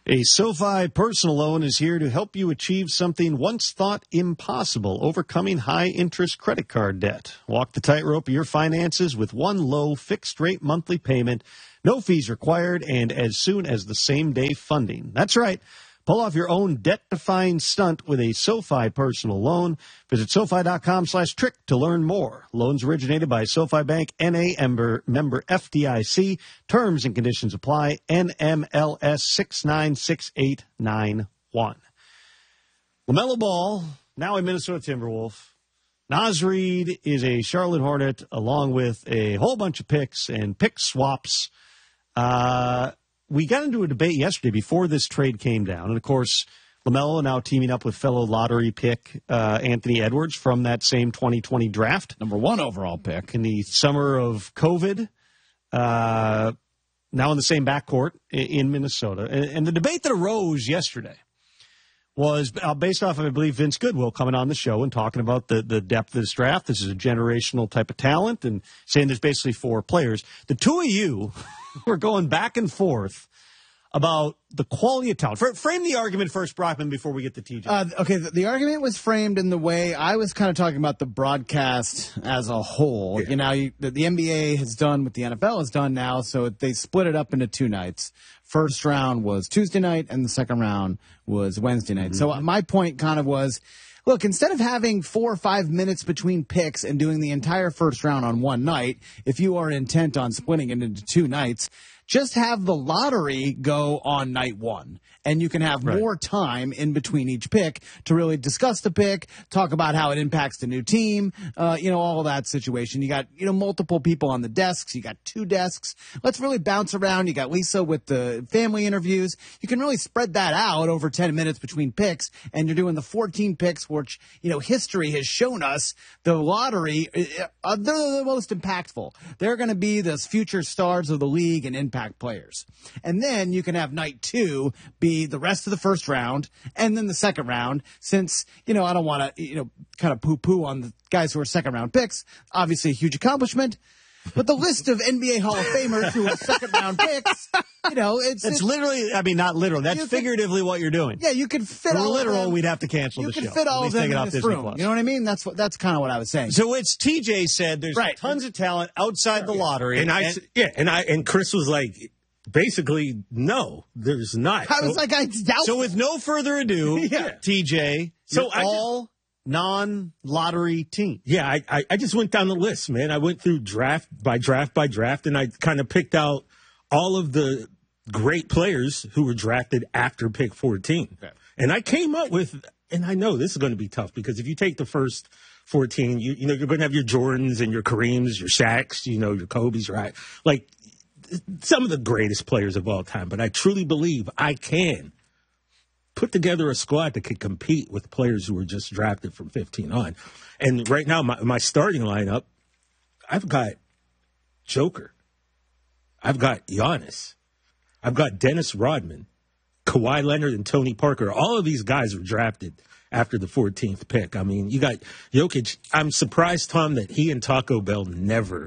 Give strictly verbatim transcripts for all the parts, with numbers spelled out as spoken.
A SoFi personal loan is here to help you achieve something once thought impossible, overcoming high-interest credit card debt. Walk the tightrope of your finances with one low fixed-rate monthly payment, no fees required, and as soon as the same-day funding. That's right. Pull off your own debt-defying stunt with a SoFi personal loan. Visit SoFi.com slash trick to learn more. Loans originated by SoFi Bank, N A, member, member F D I C. Terms and conditions apply. N M L S six nine six eight nine one. LaMelo Ball, now a Minnesota Timberwolf. Naz Reid is a Charlotte Hornet, along with a whole bunch of picks and pick swaps. Uh... We got into a debate yesterday before this trade came down. And, of course, LaMelo now teaming up with fellow lottery pick uh, Anthony Edwards from that same twenty twenty draft. Number one overall pick. In the summer of COVID. Uh, now in the same backcourt in Minnesota. And, and the debate that arose yesterday was uh, based off of, I believe, Vince Goodwill coming on the show and talking about the, the depth of this draft. This is a generational type of talent and saying there's basically four players. The two of you were going back and forth about the quality of talent. Frame the argument first, Brockman, before we get to T J. Uh, okay, the, the argument was framed in the way I was kind of talking about the broadcast as a whole. Yeah. You know, you, the, the N B A has done what the N F L has done now, so they split it up into two nights. First round was Tuesday night, and the second round was Wednesday night. Mm-hmm. So my point kind of was, look, instead of having four or five minutes between picks and doing the entire first round on one night, if you are intent on splitting it into two nights, just have the lottery go on night one. And you can have right. more time in between each pick to really discuss the pick, talk about how it impacts the new team, uh, you know, all of that situation. You got, you know, multiple people on the desks. You got two desks. Let's really bounce around. You got Lisa with the family interviews. You can really spread that out over ten minutes between picks. And you're doing the fourteen picks, which, you know, history has shown us the lottery, uh, they're the most impactful. They're going to be the future stars of the league and impact players. And then you can have night two be the rest of the first round and then the second round, since, you know, I don't want to, you know, kind of poo-poo on the guys who are second round picks. Obviously a huge accomplishment. But the list of N B A Hall of Famers who are second round picks, you know, it's... It's, it's literally, I mean, not literal. That's figuratively could, what you're doing. Yeah, you could fit For all literal, of them. We'd have to cancel you the show. You could fit all of them in this Disney room. Plus. You know what I mean? That's what. That's kind of what I was saying. So it's T J said there's right. tons of talent outside the lottery. And I, and, yeah, and I, and Chris was like... Basically, no, there's not. I was so, like, I doubt. So with no further ado, yeah. T J, so I all just, non-lottery team. Yeah, I, I I just went down the list, man. I went through draft by draft by draft, and I kind of picked out all of the great players who were drafted after pick fourteen. Okay. And I came up with, and I know this is going to be tough because if you take the first fourteen, you you know, you're going to have your Jordans and your Kareems, your Shaqs, you know, your Kobes, right? Like, some of the greatest players of all time, but I truly believe I can put together a squad that could compete with players who were just drafted from fifteen on. And right now, my, my starting lineup, I've got Joker. I've got Giannis. I've got Dennis Rodman, Kawhi Leonard, and Tony Parker. All of these guys were drafted after the fourteenth pick. I mean, you got Jokic. I'm surprised, Tom, that he and Taco Bell never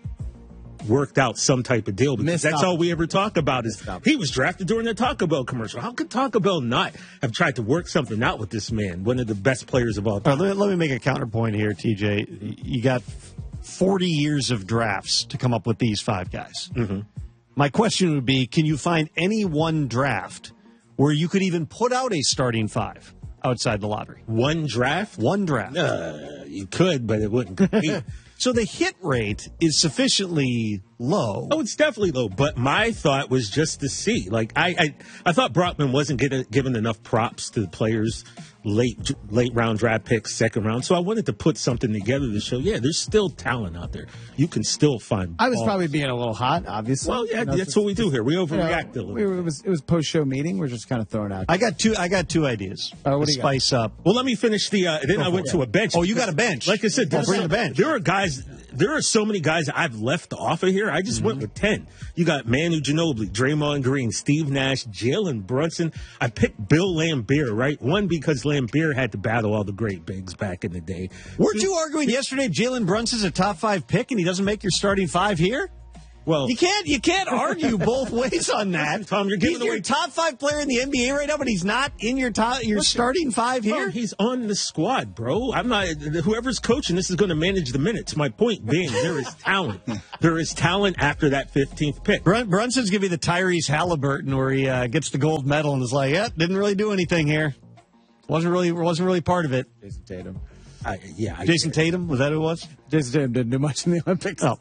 worked out some type of deal, because Missed that's up. all we ever talk about is he was drafted during the Taco Bell commercial. How could Taco Bell not have tried to work something out with this man, one of the best players of all time? All right, let, let me make a counterpoint here, T J. You got forty years of drafts to come up with these five guys. Mm-hmm. My question would be, can you find any one draft where you could even put out a starting five outside the lottery? One draft? One draft. Uh, you could, but it wouldn't compete. So the hit rate is sufficiently low. Oh, it's definitely low. But my thought was just to see. Like, I I, I thought Brockman wasn't getting, given enough props to the players, late late round draft picks, second round. So I wanted to put something together to show, yeah, there's still talent out there. You can still find I was balls. probably being a little hot, obviously. Well, yeah, you know, that's what we do here. We overreact you know, a little we were, It was, it was post-show meeting. We're just kind of throwing out. I got two I got two ideas uh, what to do you spice got? up. Well, let me finish the uh, – then Go I went it. to a bench. Oh, you got a bench. Like I said, oh, bring the bench. There are guys – there are so many guys I've left off of here. I just mm-hmm. went with ten. You got Manu Ginobili, Draymond Green, Steve Nash, Jalen Brunson. I picked Bill Laimbeer, right? One, because Laimbeer had to battle all the great bigs back in the day. Weren't you arguing yesterday Jalen Brunson's a top five pick and he doesn't make your starting five here? Well, you can't you can't argue both ways on that. Tom, you're giving he's away your top five player in the N B A right now, but he's not in your top your Listen, starting five here. Bro, he's on the squad, bro. I'm not. Whoever's coaching this is going to manage the minutes. My point being, there is talent. There is talent after that fifteenth pick. Brun- Brunson's giving the Tyrese Halliburton where he uh, gets the gold medal and is like, yeah, didn't really do anything here. wasn't really wasn't really part of it. Jason Tatum. I, yeah, I Jason Tatum was that who it was? Jason Tatum didn't do much in the Olympics. Oh.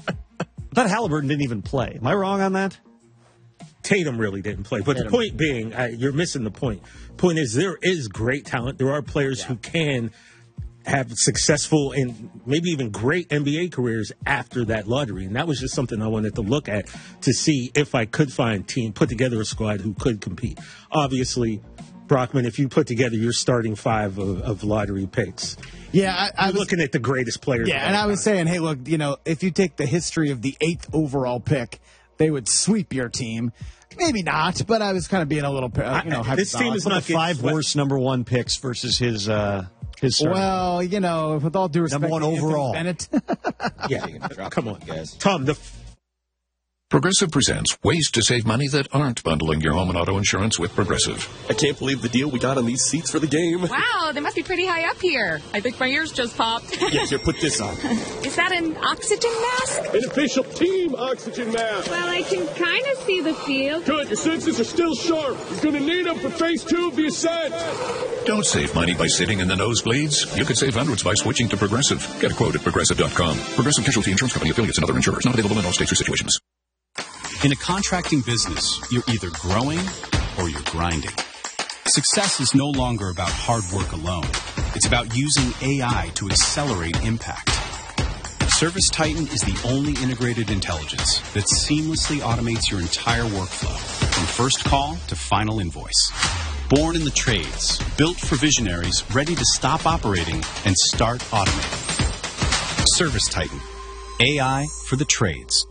I thought Halliburton didn't even play. Am I wrong on that? Tatum really didn't play. But Tatum. the point being, I, you're missing the point. Point is, there is great talent. There are players yeah. who can have successful and maybe even great N B A careers after that lottery. And that was just something I wanted to look at to see if I could find a team, put together a squad who could compete. Obviously, Brockman, if you put together your starting five of, of lottery picks, yeah, I, I you're was looking at the greatest players. Yeah, and I was saying, hey, look, you know, if you take the history of the eighth overall pick, they would sweep your team. Maybe not, but I was kind of being a little, you know, I, this team is not the five swept. worst number one picks versus his uh, his. Starting. Well, you know, with all due respect, number one overall. Bennett. yeah, come on, guys. Tom, the. Progressive presents ways to save money that aren't bundling your home and auto insurance with Progressive. I can't believe the deal we got on these seats for the game. Wow, they must be pretty high up here. I think my ears just popped. Yeah, here, put this on. Is that an oxygen mask? An official team oxygen mask. Well, I can kind of see the field. Good, your senses are still sharp. You're going to need them for phase two of the ascent. Don't save money by sitting in the nosebleeds. You could save hundreds by switching to Progressive. Get a quote at Progressive dot com. Progressive Casualty Insurance Company affiliates and other insurers. Not available in all states or situations. In a contracting business, you're either growing or you're grinding. Success is no longer about hard work alone. It's about using A I to accelerate impact. ServiceTitan is the only integrated intelligence that seamlessly automates your entire workflow, from first call to final invoice. Born in the trades, built for visionaries ready to stop operating and start automating. ServiceTitan, A I for the trades.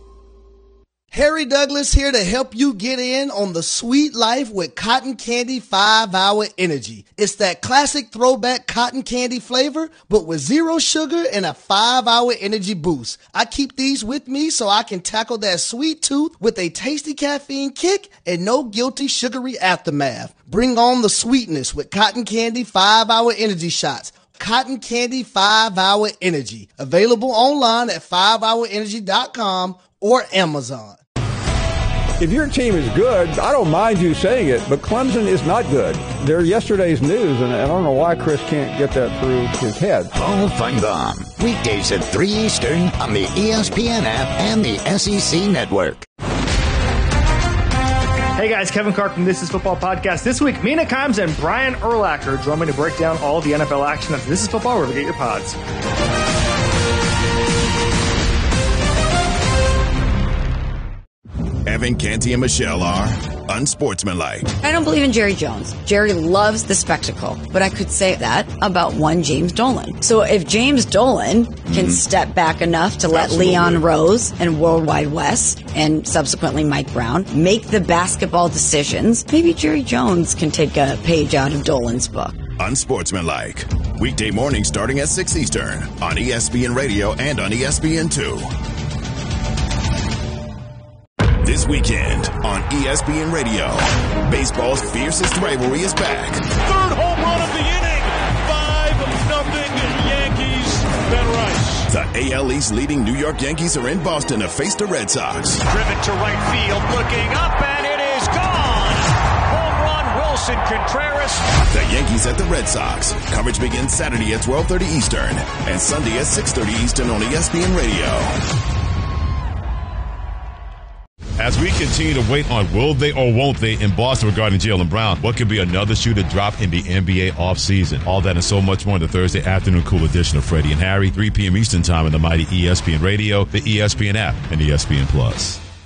Harry Douglas here to help you get in on the sweet life with Cotton Candy five hour Energy. It's that classic throwback cotton candy flavor, but with zero sugar and a five hour energy boost. I keep these with me so I can tackle that sweet tooth with a tasty caffeine kick and no guilty sugary aftermath. Bring on the sweetness with Cotton Candy five hour Energy shots. Cotton Candy five hour Energy. Available online at five hour energy dot com or Amazon. If your team is good, I don't mind you saying it, but Clemson is not good. They're yesterday's news, and I don't know why Chris can't get that through his head. Paul Feinbaum, weekdays at three Eastern on the E S P N app and the S E C Network. Hey guys, Kevin Carr from This Is Football Podcast. This week, Mina Kimes and Brian Urlacher join me to break down all the N F L action of This Is Football, wherever you get your pods. Evan, Canty, and Michelle are unsportsmanlike. I don't believe in Jerry Jones. Jerry loves the spectacle, but I could say that about one James Dolan. So if James Dolan mm-hmm. can step back enough to let Absolutely. Leon Rose and Worldwide West and subsequently Mike Brown make the basketball decisions, maybe Jerry Jones can take a page out of Dolan's book. Unsportsmanlike. Weekday morning starting at six Eastern on E S P N Radio and on E S P N two. This weekend on E S P N Radio, baseball's fiercest rivalry is back. Third home run of the inning. five nothing Yankees. Ben Rice. The A L East leading New York Yankees are in Boston to face the Red Sox. Driven to right field, looking up, and it is gone. Home run, Wilson Contreras. The Yankees at the Red Sox. Coverage begins Saturday at twelve thirty Eastern and Sunday at six thirty Eastern on E S P N Radio. As we continue to wait on will they or won't they in Boston regarding Jaylen Brown, what could be another shoe to drop in the N B A offseason? All that and so much more in the Thursday afternoon cool edition of Freddie and Harry, three p.m. Eastern time on the mighty E S P N Radio, the E S P N app, and E S P N Plus.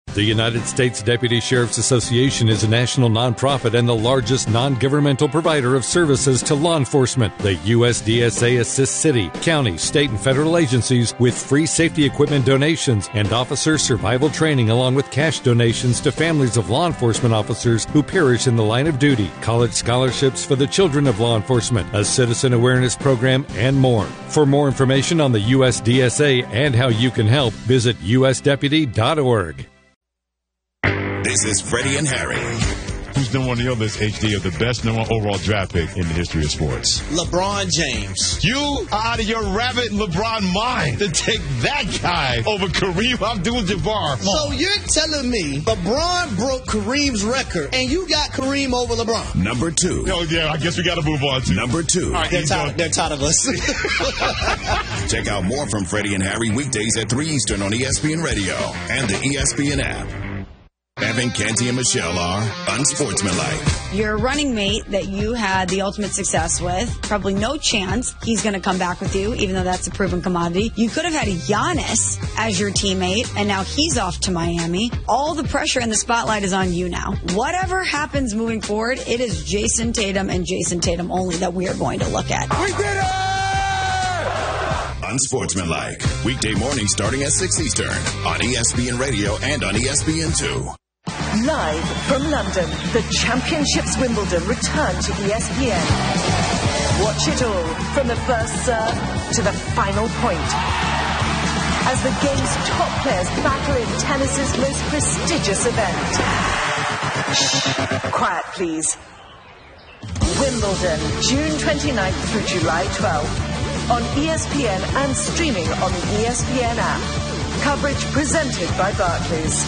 The United States Deputy Sheriff's Association is a national nonprofit and the largest non-governmental provider of services to law enforcement. The U S D S A assists city, county, state, and federal agencies with free safety equipment donations and officer survival training, along with cash donations to families of law enforcement officers who perish in the line of duty, college scholarships for the children of law enforcement, a citizen awareness program, and more. For more information on the U S D S A and how you can help, visit U S deputy dot org. This is Freddie and Harry. Who's number one on your list, H D, of the best number one overall draft pick in the history of sports? LeBron James. You are out of your rabbit LeBron mind to take that guy over Kareem Abdul-Jabbar. So you're telling me LeBron broke Kareem's record, and you got Kareem over LeBron? Number two. Oh, yeah, I guess we got to move on to number two. All right, they're, tired, they're tired of us. Check out more from Freddie and Harry weekdays at three Eastern on E S P N Radio and the E S P N app. Evan, Canty, and Michelle are unsportsmanlike. Your running mate that you had the ultimate success with, probably no chance he's going to come back with you, even though that's a proven commodity. You could have had Giannis as your teammate, and now he's off to Miami. All the pressure and the spotlight is on you now. Whatever happens moving forward, it is Jason Tatum and Jason Tatum only that we are going to look at. We did it! Unsportsmanlike. Weekday mornings starting at six Eastern on E S P N Radio and on E S P N two. Live from London, the Championships Wimbledon return to E S P N. Watch it all from the first serve to the final point, as the game's top players battle in tennis's most prestigious event. Shh, quiet please. Wimbledon, June twenty-ninth through July twelfth, on E S P N and streaming on the E S P N app. Coverage presented by Barclays.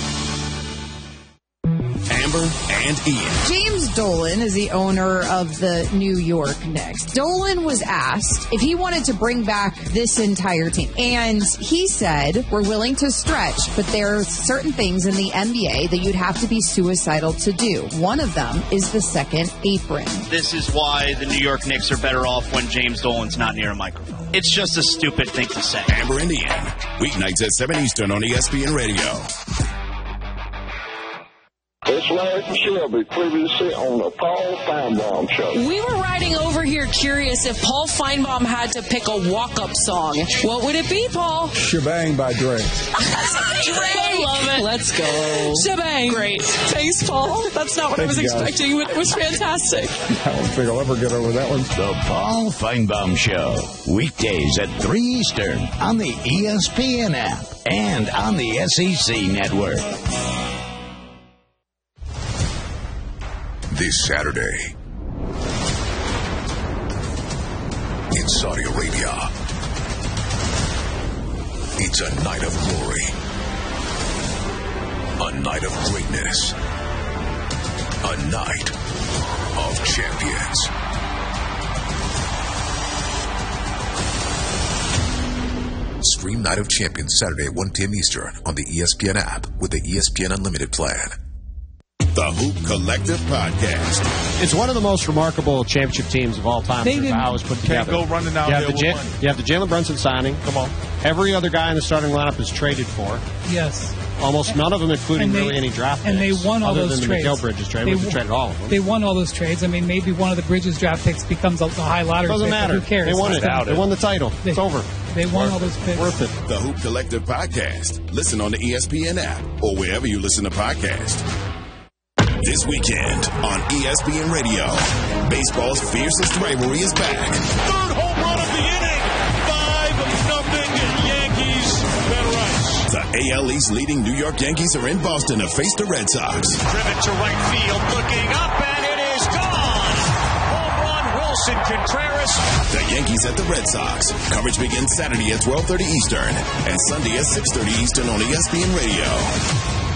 Amber and Ian. James Dolan is the owner of the New York Knicks. Dolan was asked if he wanted to bring back this entire team. And he said, we're willing to stretch, but there are certain things in the N B A that you'd have to be suicidal to do. One of them is the second apron. This is why the New York Knicks are better off when James Dolan's not near a microphone. It's just a stupid thing to say. Amber and Ian. Weeknights at seven Eastern on E S P N Radio. It's Larry Shelby, previously on the Paul Feinbaum Show. We were riding over here curious if Paul Feinbaum had to pick a walk-up song. What would it be, Paul? Shebang by Dre. I love it. Let's go. Shebang. Great. Thanks, Paul. That's not what Thank I was you, expecting, but it was fantastic. I don't think I'll ever get over that one. The Paul Feinbaum Show. Weekdays at three Eastern on the E S P N app and on the S E C network. This Saturday in Saudi Arabia, it's a night of glory, a night of greatness, a night of champions. Stream Night of Champions Saturday at one p.m. Eastern on the E S P N app with the E S P N Unlimited plan. The Hoop Collective Podcast. It's one of the most remarkable championship teams of all time. They didn't, how it was put together. Can't go running out you have there the with J- one. You have the Jalen Brunson signing. Come on. Every other guy in the starting lineup is traded for. Yes. Almost and, none of them, including they, really any draft and picks. they won all other those than trades. The Mikal Bridges trade, they, which traded all of them. They won all those trades. I mean, maybe one of the Bridges draft picks becomes a, a high lottery Doesn't pick. matter. Who cares? They won it. They won the title. They, it's over. They won Worth all those picks. Worth it. The Hoop Collective Podcast. Listen on the E S P N app or wherever you listen to podcasts. This weekend on E S P N Radio, baseball's fiercest rivalry is back. Third home run of the inning. five nothing Yankees. That right. The A L East leading New York Yankees are in Boston to face the Red Sox. Driven to right field, looking up, and it is gone. Home run, Wilson Contreras. The Yankees at the Red Sox. Coverage begins Saturday at twelve thirty Eastern and Sunday at six thirty Eastern on E S P N Radio.